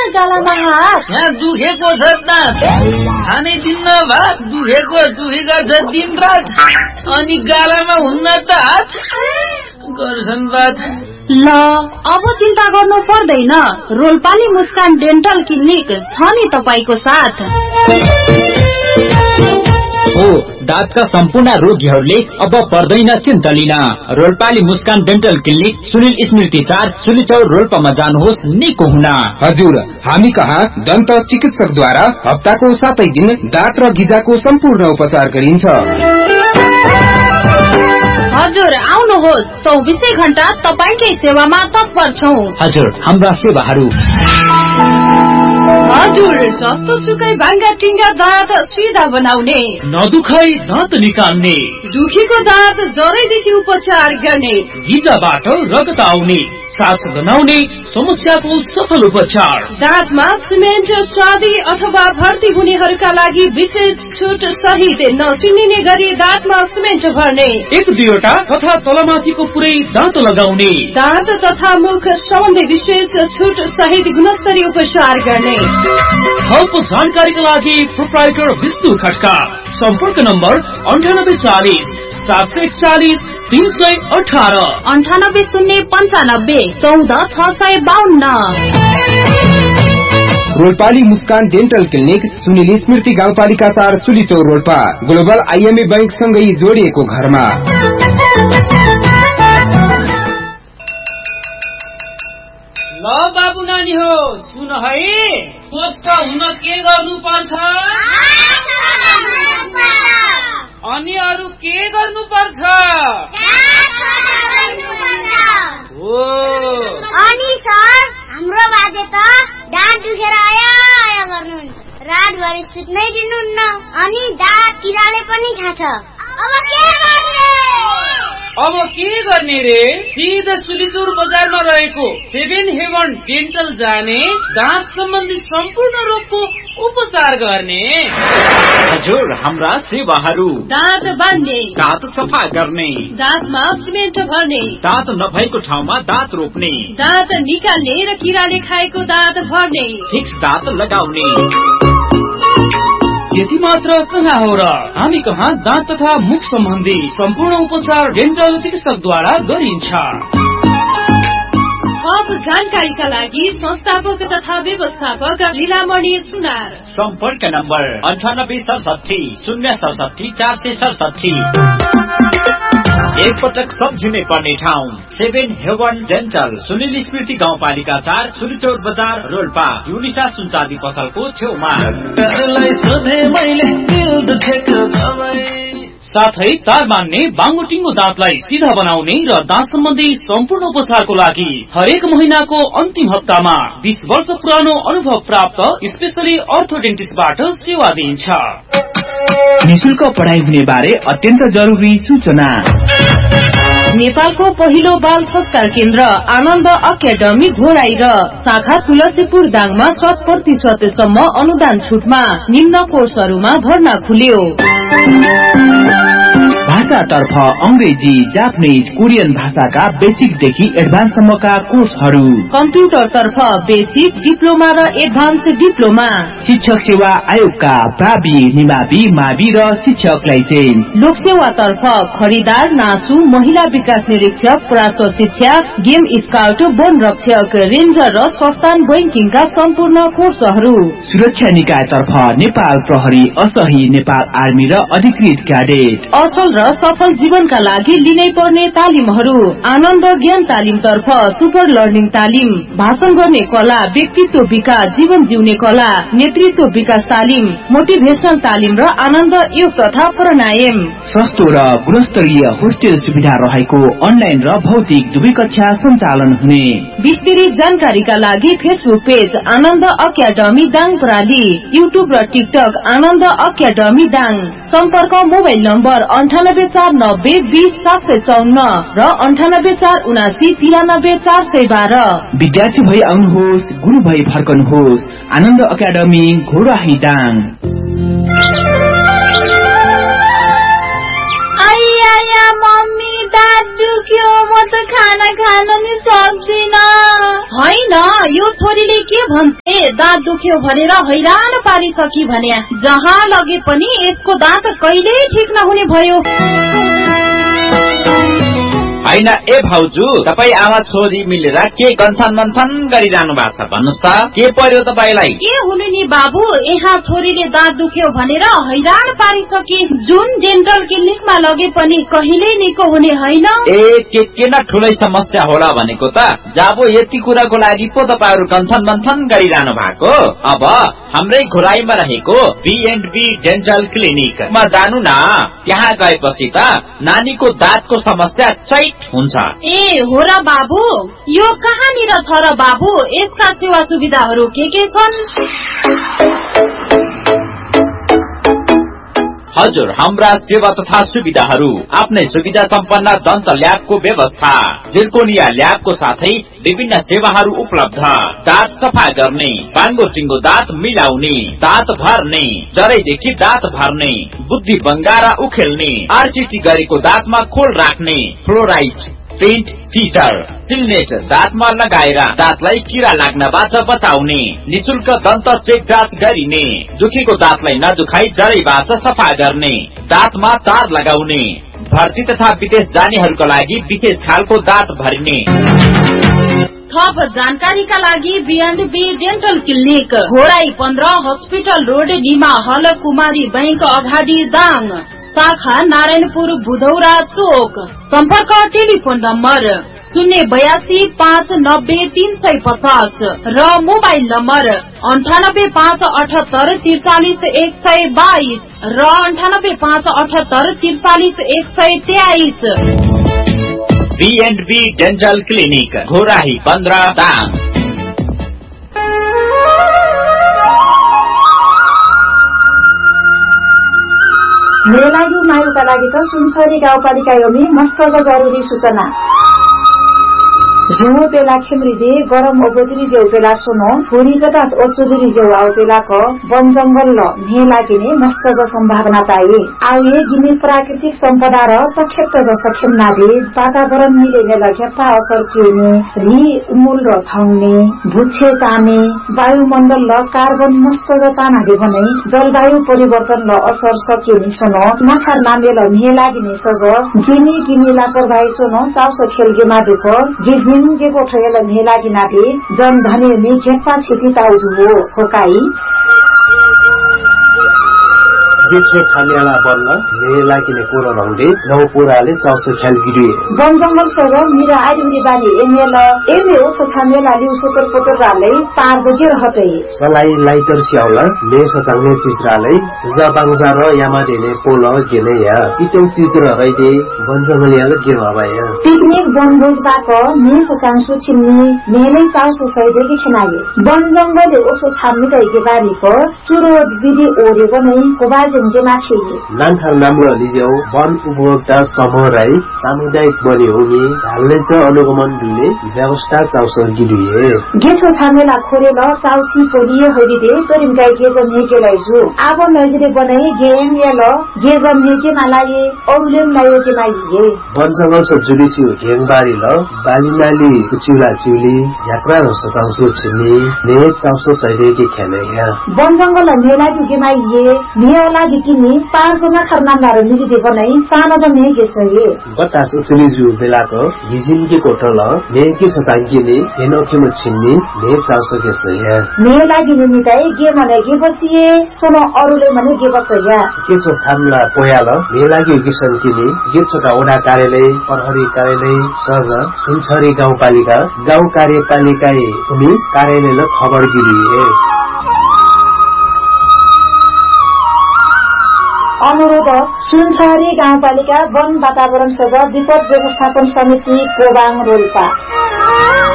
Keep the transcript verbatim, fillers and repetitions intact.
गालामा हात? यहाँ दुखेको छ दाँत, खानै दिन्न भात, दुखेको दुखी गर्छ दिन रात, अनि गालामा हुन्न त हात गर्छन् बात। ल अब चिन्ता गर्नु पर्दैन, रोल्पाली मुस्कान डेन्टल क्लिनिक छ नि तपाईको साथ। हो दाँतका सम्पूर्ण रोगीहरूले अब पर्दैन चिन्ता लिन। रोल्पाली मुस्कान डेन्टल क्लिनिक सुनिल स्मृति चार सुलिचौर रोल्पामा जानुहोस् निको हुन। हजुर, हामी कहाँ दन्त चिकित्सकद्वारा हप्ताको सातै दिन दाँत र गिजाको सम्पूर्ण उपचार गरिन्छ। हजुर आउनुहोस्, चौबिसै घण्टा तपाईकै सेवामा तत्पर छौं। हजुर, हाम्रा सेवाहरू हजुर जस्तो सुकै भाङ्गा टिङ्गा दाँत सिधा बनाउने, नदुखाई दाँत निकाल्ने, दुखीको दाँत जरैदेखि उपचार गर्ने, गिजाबाट रगत आउने, सास गनाउने समस्याको सफल उपचार, दाँतमा सिमेन्ट चाँदी अथवा भर्ती हुनेहरूका लागि विशेष छुट सहित नचिनिने गरी दाँतमा सिमेन्ट भर्ने, एक दुईवटा तथा तलमाथिको पुरै दाँत लगाउने, दाँत तथा मुख सम्बन्धी विशेष छुट सहित गुणस्तरीय उपचार गर्ने। थप जानकारीका लागि प्रोप्राइटर विष्णु खड्का, सम्पर्क नम्बर अन्ठानब्बे चालिस सात सय एकचालिस तीन सय अठारह, अन्ठानब्बे शून्य पन्चानब्बे चौध छ सय बाहन्न। रोल्पाली मुस्कान डेन्टल क्लिनिक सुनिल स्मृति गाउँपालिका चार सुलिचौर रोल्पा, ग्लोबल आइएमए बैंक सँगै जोडिएको घरमा। ल बाबु नानी हो सुन है, स्वस्थ हुन के गर्नु पर्छ अनि अरू के गर्नु पर्छ? हो अनि सर हाम्रो बाजे त दाँत दुखेर आया आया गर्नुहुन्छ, रातभरि सुत्नै दिनुहुन्न, अनि दाँत किराले पनि खान्छ। अब के गर्ने? अब के गर्ने रे? सिधा सुलिचौर बजारमा रहेको सेभेन हेवन डेन्टल जाने, दाँत सम्बन्धी सम्पूर्ण रोगको उपचार गर्ने। हजुर, हाम्रा सेवाहरू दाँत बान्ने, दाँत सफा गर्ने, दाँतमा सिमेन्ट भर्ने, दाँत नभएको ठाउँमा दाँत रोप्ने, दाँत निकाल्ने र किराले खाएको दाँत भर्ने, फिक्स दाँत लगाउने। यति मात्र कहाँ हो र, हामी कहाँ दाँत तथा मुख सम्बन्धी सम्पूर्ण उपचार डेन्टल चिकित्सकद्वारा गरिन्छ। थप जानकारीका लागि संस्थापक तथा व्यवस्थापक लीलामणि सुनार, सम्पर्क नम्बर अन्ठानब्बे सडसठी शून्य सडसठी चार सय सडसठी। एक पटक सम्झिनै पर्ने ठाउँ सेभेन हेवन डेन्टल सुनिल स्मृति गाउँपालिका चार सुलिचौर बजार रोल्पा, युनिसा सुनचाँदी पसलको छेउमा। साथै तार बान्ने बाङ्गोटिङ्गो दाँतलाई सिधा बनाउने र दाँत सम्बन्धी सम्पूर्ण उपचारको लागि हरेक महिनाको अन्तिम हप्तामा बीस वर्ष पुरानो अनुभव प्राप्त स्पेशली अर्थोडेन्टिस्टबाट सेवा दिइन्छ। निशुल्क पढाइ हुने बारे अत्यन्त जरुरी सूचना। नेपालको पहिलो बाल संस्कार केन्द्र आनन्द अकादमी घोराई र शाखा तुलसीपुर दाङमा शत प्रतिशत सम्म अनुदान छुटमा निम्न कोर्सहरूमा भर्ना खुल्यो। भाषातर्फ अंग्रेजी, जापानीज, कोरियन भाषाका बेसिकदेखि एडभान्ससम्मका कोर्सहरू, कम्प्युटरतर्फ बेसिक, डिप्लोमा र एडभान्स डिप्लोमा, शिक्षक सेवा आयोगका प्रावि, निमावि, मावि र शिक्षक लाइसेन्स, लोकसेवातर्फ खरिदार, नासु, महिला विकास निरीक्षक, प्रासो शिक्षा, गेम स्काउट, वन रक्षक, रेन्जर र संस्थान बैंकिङका सम्पूर्ण कोर्सहरू, सुरक्षा निकायतर्फ नेपाल प्रहरी, असही, नेपाल आर्मी र अधिकृत क्याडेट, असल र सफल जीवनका लागि लिनै पर्ने तालिमहरू, आनन्द ज्ञान तालिम तर्फ सुपर लर्निङ तालिम, भाषण गर्ने कला, व्यक्तित्व विकास, जीवन जिउने कला, नेतृत्व विकास तालिम, मोटिभेशनल तालिम र आनन्द योग तथा प्राणायाम, सस्तो र गुणस्तरीय होस्टेल सुविधा रहेको अनलाइन र भौतिक दुवै कक्षा सञ्चालन हुने। विस्तृत जानकारीका लागि फेसबुक पेज आनन्द अकादमी दाङ प्रणाली, युट्युब र टिकटक आनन्द अकादमी दाङ, सम्पर्क मोबाइल नम्बर अन्ठानब्बे चार नब्बे बीस सात सय चौन्न र अन्ठानब्बे चार उनासी तिरानब्बे चार सय बाह्र। विद्यार्थी भई आउनुहोस्, गुरु भई फर्कनुहोस्। आनन्द अकादमी घोराही दाङ। मम्मी दाँत दुख्यो, म त खाना खान नि सक्दिन। होइन, यो छोरीले के भन्छे, दाँत दुख्यो भनेर हैरान पारिसकी भन्या। जहाँ लगे पनि यसको दाँत कहिल्यै ठिक नहुने भयो। होइन ए भाउजू, तपाईँ आमा छोरी मिलेर के गन्थन मन्थन गरिरहनु भएको छ भन्नुहोस् त, के पर्यो तपाईँलाई? के हुनु नि बाबु, यहाँ छोरीले दाँत दुख्यो भनेर हैरान पारिसके। जुन डेन्टल क्लिनिकमा लगे पनि कहिल्यै निको हुने होइन। ए के के न ठुलै समस्या होला भनेको त। जाबो यति कुराको लागि पो तपाईँहरू गन्थन मन्थन गरिरहनु भएको। अब हाम्रै घोराईमा रहेको बी एन्ड बी डेन्टल क्लिनिकमा जानु न। त्यहाँ गएपछि त नानीको दाँतको समस्या चैत हुन्छ। ए हो र बाबु, यो कहाँनिर छ र बाबु? यसका सेवा सुविधाहरू के के छन्? हजुर, हाम्रा सेवा तथा सुविधाहरू आफ्नै सुविधा सम्पन्न दन्त ल्याबको व्यवस्था, जिर्कोनिया ल्याबको साथै विभिन्न सेवाहरू उपलब्ध। दाँत सफा गर्ने, बाङ्गो टिङ्गो दाँत मिलाउने, दाँत भर्ने, जरैदेखि दाँत भर्ने, बुद्धि बङ्गारा उखेल्ने, आरसिटी गरेको दाँतमा खोल राख्ने, फ्लोराइड, पेन्ट फिटर, सिलनेट दाँतमा लगाएर दाँतलाई किरा लाग्नबाट बचाउने, निशुल्क दन्त चेक जाँच गरिने, दुखेको दाँतलाई नदुखाई जरैबाट सफा गर्ने, दाँतमा तार लगाउने, भर्ती तथा विदेश जानेहरूका लागि विशेष खालको दाँत भरिने। थप जानकारीका लागि be and be dental clinic, Ghorahi पन्ध्र, हस्पिटल रोड, निमा हल, कुमारी बैंक अगाडि, दाङ। शाखा नारायणपुर बुधौरा चोक। सम्पर्क टेलिफोन नम्बर शून्य बयासी पाँच नब्बे तीन सय पचास र मोबाइल नम्बर अन्ठानब्बे पाँच अठहत्तर त्रिचालिस एक सय बाइस र अन्ठानब्बे पाँच अठहत्तर त्रिचालिस एक सय तेइस। Be and be dental clinic, Ghorahi पन्ध्र, दाङ। मेरो लागि मायुका लागि त सुनसरी गाउँपालिका योमी मस्त जरुरी सूचना। झुमो बेला खेम्रिदे गरम ओगोतिरी जेउ बेला सोनो फुरी पचास ओचुरी जेउ आउ बेला क वन जंगल ल ने लागिने मस्त ज सम्भावना ताई आउ ये गिने प्राकृतिक सम्पदा र तखेप्त ज सखेम नादे वातावरण मिलेने लखेप्ता असर किने रि उमूल र थाउने भुछे ताने वायुमण्डल ल कार्बन मस्त ज तानादे भने जलवायु परिवर्तन ल असर सकिने सोनो नाखार नामे ल ने लागिने सज जिनी गिने लापरवाही सोनो चाउस खेलगे मादुक गिज के गोठेल मेला गिनाले जन धने में घेप्पा छिटी ताउदु हो होकाई गेछो छानियाला बल्ल मेला किने कोरो रंगले नौ पुराले चाउसो ख्याल गिरी वन जंगल सर मिरा आइरी बानी एमेल एमे ओ छानियाला लिउ सोतर पोतर राले पार जोगे रहते सलाई लाइटर स्याउला ले सचांगले चिजराले जबांगजा र यामा देने पोल गेले या इतेउ चिज र रइदे वन जंगल याले के भबाया पिकनिक बनभोज बाको मे सचांसु छिन्नी मेले चाउसो सैदेकी खनाए वन जंगल ओसो छाम्मी तैके बारीको चुरो विधि ओरेको नै कोबाज नान्थाल नाम्रो लिजेउ वन उपभोक्ता समूह राई सामुदायिक बने हुने हालले च अनुगमन दुले व्यवस्था चाउसर गिरिए गेछो छामेला खोरेल चाउसी पोलिए हरिदे तरिम गाई गेजम हेकेलाई जु आब नजिरे बनाई गेम याल गेजम हेके मालाए औलेम लायो के लागिए वन जंगल स जुडिसी घेङबारी ल बालिनाली कुचिला चिउली यात्रा र सचाउसो छिनी ने चाउसो सैले के खेले या वन जंगल मेला के गेमाइए मेला किनी पाँच जना खरनामदार मिलिदे बनाई साना जने गेसए बतास उचलिजु बेलाको गिजिनके कोटल नेके सतांगिने हेनोखेम छिन्नी ने चाउसो गेसए ने लागिने निताई गे मने गे बचिए सोनो अरुले मने गे बचया केछो छामला पोयाल ने लागि किसन किनी गेछोटा ओडा कार्यालय प्रहरी कार्यालय सज सुनसरी गाउँपालिका गाउँ कार्यपालिका उनी कार्यालयले खबर गिरिए अनुरोध सुनसरी गाउँपालिका वन वातावरण सभा विपद व्यवस्थापन समिति कोबाङ रोल्पा।